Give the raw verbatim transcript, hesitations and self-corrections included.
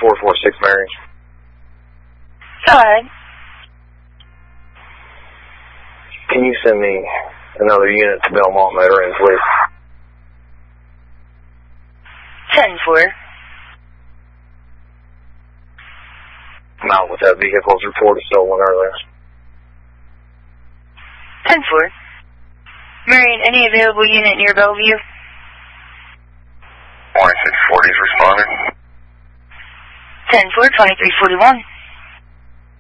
four four six Marion. Go ahead. Can you send me another unit to Belmont Motor Inn, please? ten four. I'm out with that vehicle's reported stolen earlier. ten four. Marion, any available unit near Bellevue? twenty-six forty's responded. ten four, twenty-three forty-one.